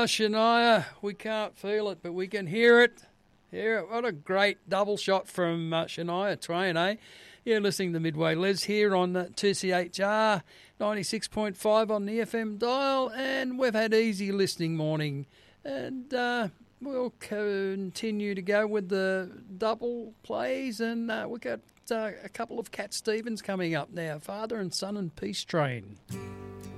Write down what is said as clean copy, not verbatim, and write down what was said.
Shania, we can't feel it, but we can hear it. Hear it. What a great double shot from Shania Twain, eh? You're listening to Midway Les here on 2CHR 96.5 on the FM dial, and we've had easy listening morning. And we'll continue to go with the double plays, and we've got a couple of Cat Stevens coming up now, Father and Son and Peace Train.